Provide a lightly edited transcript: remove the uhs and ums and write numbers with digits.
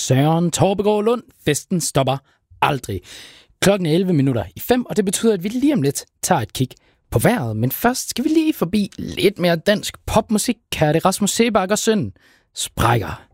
Søren Torbegaard Lund. Festen stopper aldrig. Klokken er 5:11, og det betyder, at vi lige om lidt tager et kig på vejret. Men først skal vi lige forbi lidt mere dansk popmusik. Her er det Rasmus Seebach og Søn Sprækker.